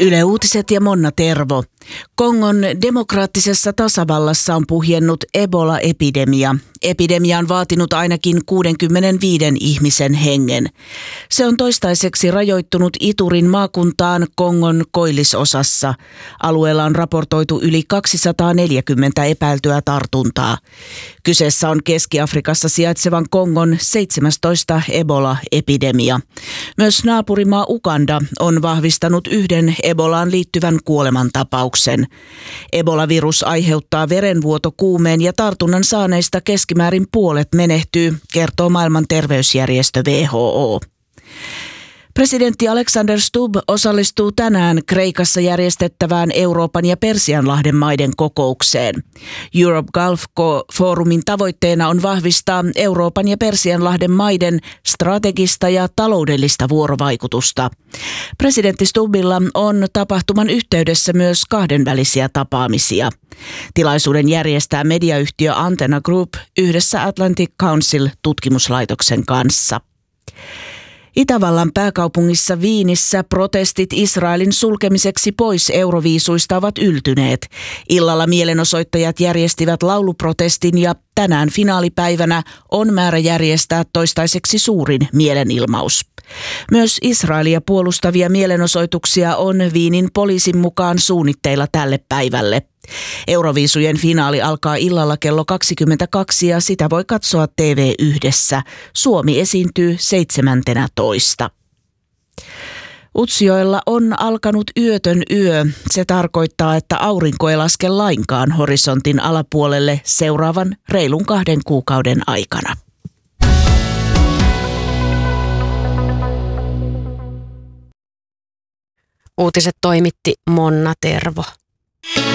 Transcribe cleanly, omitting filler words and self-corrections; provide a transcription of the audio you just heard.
Yle Uutiset ja Monna Tervo. Kongon demokraattisessa tasavallassa on puhjennut Ebola-epidemia. Epidemia on vaatinut ainakin 65 ihmisen hengen. Se on toistaiseksi rajoittunut Iturin maakuntaan Kongon koillisosassa. Alueella on raportoitu yli 240 epäiltyä tartuntaa. Kyseessä on Keski-Afrikassa sijaitsevan Kongon 17. Ebola-epidemia. Myös naapurimaa Uganda on vahvistanut yhden Ebolaan liittyvän kuolemantapauksen. Ebola-virus aiheuttaa verenvuotokuumeen ja tartunnan saaneista keskimäärin puolet menehtyy, kertoo maailman terveysjärjestö WHO. Presidentti Alexander Stubb osallistuu tänään Kreikassa järjestettävään Euroopan ja Persianlahden maiden kokoukseen. Europe Gulf-foorumin tavoitteena on vahvistaa Euroopan ja Persianlahden maiden strategista ja taloudellista vuorovaikutusta. Presidentti Stubbilla on tapahtuman yhteydessä myös kahdenvälisiä tapaamisia. Tilaisuuden järjestää mediayhtiö Antenna Group yhdessä Atlantic Council-tutkimuslaitoksen kanssa. Itävallan pääkaupungissa Viinissä protestit Israelin sulkemiseksi pois euroviisuista ovat yltyneet. Illalla mielenosoittajat järjestivät lauluprotestin ja tänään finaalipäivänä on määrä järjestää toistaiseksi suurin mielenilmaus. Myös Israelia puolustavia mielenosoituksia on Viinin poliisin mukaan suunnitteilla tälle päivälle. Euroviisujen finaali alkaa illalla kello 22 ja sitä voi katsoa TV1. Suomi esiintyy 17. Utsjoella on alkanut yötön yö. Se tarkoittaa, että aurinko ei laske lainkaan horisontin alapuolelle seuraavan reilun 2 kuukauden aikana. Uutiset toimitti Monna Tervo.